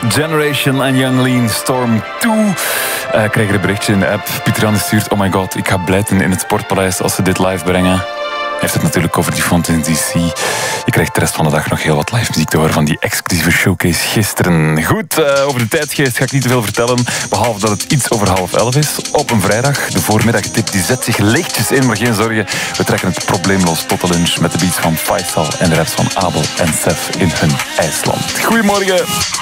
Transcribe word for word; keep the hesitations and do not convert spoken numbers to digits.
Generation en Young Lean Storm twee. Uh, ik krijg er een berichtje in de app. Pieter Jan stuurt, oh my god, ik ga blijten in het Sportpaleis als ze dit live brengen. Hij heeft het natuurlijk over die Fountain D C. Je krijgt de rest van de dag nog heel wat live muziek te horen van die exclusieve showcase gisteren. Goed, uh, over de tijdsgeest ga ik niet te veel vertellen, behalve dat het iets over half elf is. Op een vrijdag, de voormiddagtip die zet zich lichtjes in, maar geen zorgen. We trekken het probleemloos tot de lunch met de beats van Faisal en de rest van Abel en Sef in hun IJsland. Goedemorgen.